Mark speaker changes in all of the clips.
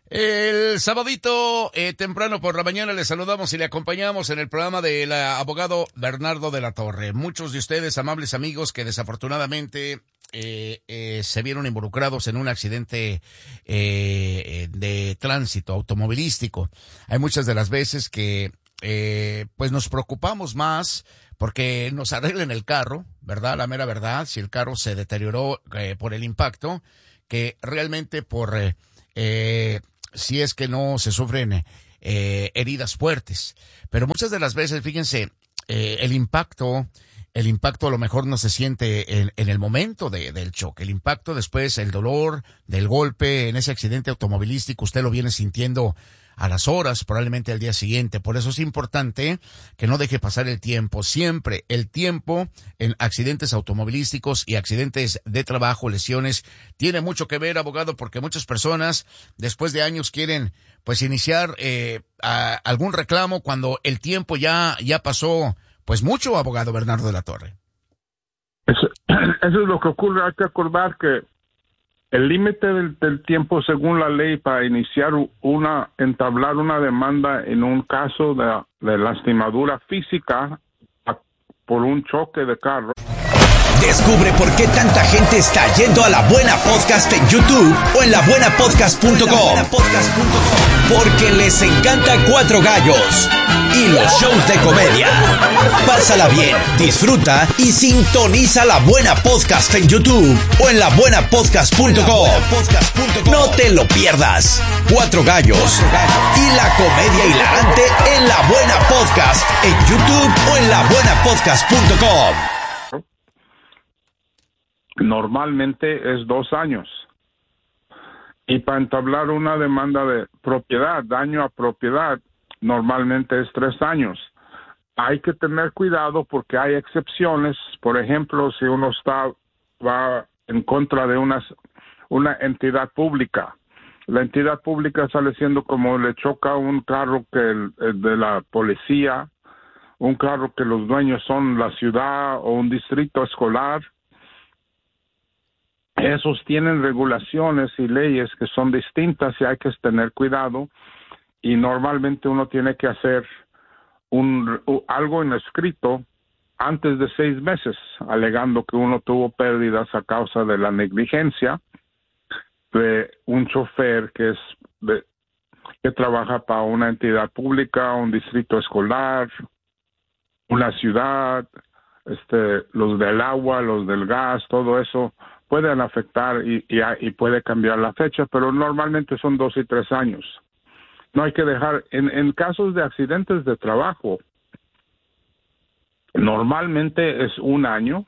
Speaker 1: El sabadito temprano por la mañana le saludamos y le acompañamos en el programa del abogado Bernardo de la Torre. Muchos de ustedes, amables amigos, que desafortunadamente se vieron involucrados en un accidente de tránsito automovilístico. Hay muchas de las veces que pues nos preocupamos más porque nos arreglen el carro, ¿verdad? La mera verdad, si el carro se deterioró por el impacto, que realmente por si es que no se sufren heridas fuertes. Pero muchas de las veces, fíjense, el impacto a lo mejor no se siente en el momento del choque. El impacto después, el dolor del golpe en ese accidente automovilístico, usted lo viene sintiendo a las horas, probablemente al día siguiente. Por eso es importante que no deje pasar el tiempo. Siempre el tiempo en accidentes automovilísticos y accidentes de trabajo, lesiones, tiene mucho que ver, abogado, porque muchas personas después de años quieren pues iniciar algún reclamo cuando el tiempo ya pasó pues mucho, abogado Bernardo de la Torre.
Speaker 2: Eso es lo que ocurre. Hay que acordar que el límite del tiempo según la ley para entablar una demanda en un caso de lastimadura física por un choque de carro.
Speaker 3: Descubre por qué tanta gente está yendo a La Buena Podcast en YouTube o en labuenapodcast.com. Porque les encanta Cuatro Gallos y los shows de comedia. Pásala bien, disfruta y sintoniza La Buena Podcast en YouTube o en labuenapodcast.com. No te lo pierdas. Cuatro Gallos y la comedia hilarante en La Buena Podcast en YouTube o en labuenapodcast.com.
Speaker 2: Normalmente es 2 años. Y para entablar una demanda de propiedad, daño a propiedad, normalmente es 3 años. Hay que tener cuidado porque hay excepciones. Por ejemplo, si uno va en contra de una entidad pública, la entidad pública sale siendo como le choca un carro el de la policía, un carro que los dueños son la ciudad o un distrito escolar. Esos tienen regulaciones y leyes que son distintas y hay que tener cuidado, y normalmente uno tiene que hacer algo en escrito antes de 6 meses, alegando que uno tuvo pérdidas a causa de la negligencia de un chofer que trabaja para una entidad pública, un distrito escolar, una ciudad, los del agua, los del gas, todo eso pueden afectar y puede cambiar la fecha, pero normalmente son 2 y 3 años. No hay que dejar, en casos de accidentes de trabajo, normalmente es 1 año,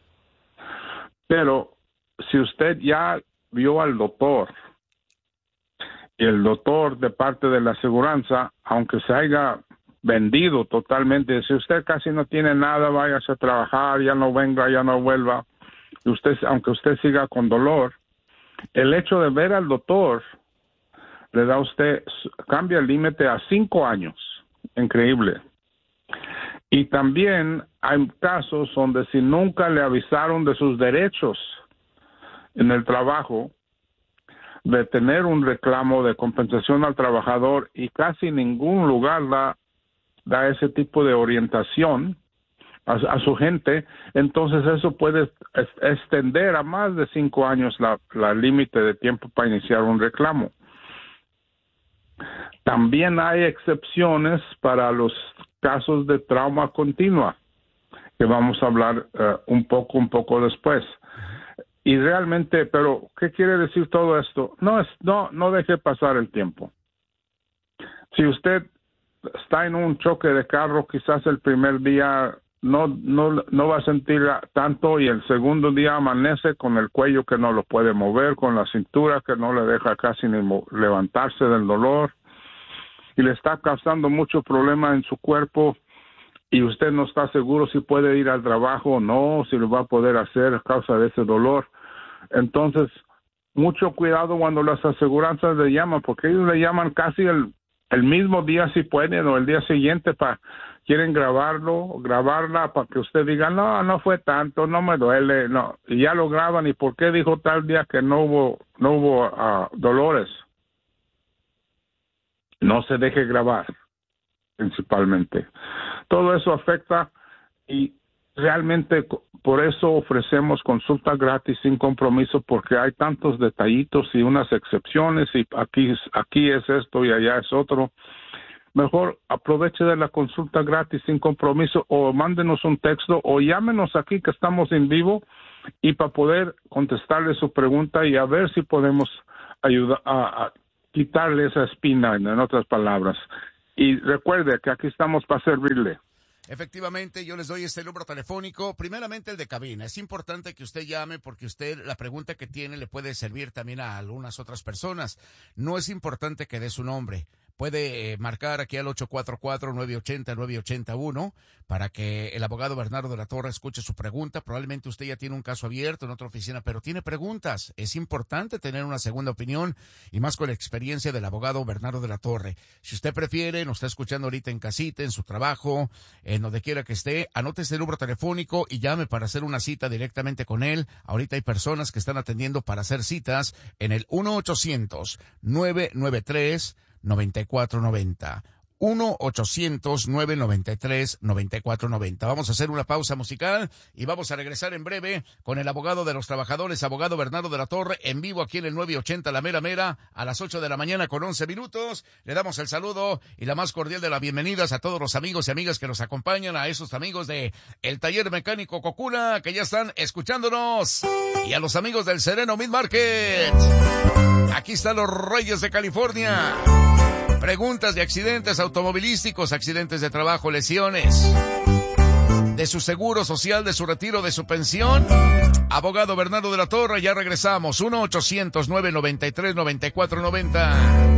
Speaker 2: pero si usted ya vio al doctor y el doctor de parte de la aseguranza, aunque se haya vendido totalmente, si usted casi no tiene nada, váyase a trabajar, ya no venga, ya no vuelva, aunque usted siga con dolor, el hecho de ver al doctor le da a usted, cambia el límite a 5 años. Increíble. Y también hay casos donde si nunca le avisaron de sus derechos en el trabajo, de tener un reclamo de compensación al trabajador, y casi ningún lugar da ese tipo de orientación a su gente, entonces eso puede extender a más de 5 años la límite de tiempo para iniciar un reclamo. También hay excepciones para los casos de trauma continua, que vamos a hablar un poco después. Y realmente, pero ¿qué quiere decir todo esto? No deje pasar el tiempo. Si usted está en un choque de carro, quizás el primer día no va a sentir tanto, y el segundo día amanece con el cuello que no lo puede mover, con la cintura que no le deja casi ni levantarse del dolor, y le está causando mucho problema en su cuerpo, y usted no está seguro si puede ir al trabajo o no, si lo va a poder hacer a causa de ese dolor. Entonces, mucho cuidado cuando las aseguranzas le llaman, porque ellos le llaman casi el mismo día si pueden, o el día siguiente, quieren grabarla para que usted diga, no fue tanto, no me duele, no, y ya lo graban. ¿Y por qué dijo tal día que no hubo dolores? no se deje grabar, principalmente. Todo eso afecta y realmente por eso ofrecemos consulta gratis sin compromiso, porque hay tantos detallitos y unas excepciones y aquí es esto y allá es otro. Mejor aproveche de la consulta gratis sin compromiso o mándenos un texto o llámenos aquí que estamos en vivo y para poder contestarle su pregunta y a ver si podemos ayudar a quitarle esa espina, en otras palabras. Y recuerde que aquí estamos para servirle.
Speaker 1: Efectivamente, yo les doy este número telefónico, primeramente el de cabina. Es importante que usted llame porque la pregunta que tiene le puede servir también a algunas otras personas. No es importante que dé su nombre. Puede marcar aquí al 844-980-9881 para que el abogado Bernardo de la Torre escuche su pregunta. Probablemente usted ya tiene un caso abierto en otra oficina, pero tiene preguntas. Es importante tener una segunda opinión y más con la experiencia del abogado Bernardo de la Torre. Si usted prefiere, nos está escuchando ahorita en casita, en su trabajo, en donde quiera que esté, anote este número telefónico y llame para hacer una cita directamente con él. Ahorita hay personas que están atendiendo para hacer citas en el 1-800-993-9490. 1-800-993-9490. Vamos a hacer una pausa musical y vamos a regresar en breve con el abogado de los trabajadores, abogado Bernardo de la Torre, en vivo aquí en el 980 La Mera Mera, a las 8 de la mañana con 11 minutos. Le damos el saludo y la más cordial de las bienvenidas a todos los amigos y amigas que nos acompañan, a esos amigos de el Taller Mecánico Cocula que ya están escuchándonos, y a los amigos del Sereno Meat Market. Aquí están los Reyes de California. Preguntas de accidentes automovilísticos, accidentes de trabajo, lesiones, de su seguro social, de su retiro, de su pensión. Abogado Bernardo de la Torre, ya regresamos. 1-800-993-9490.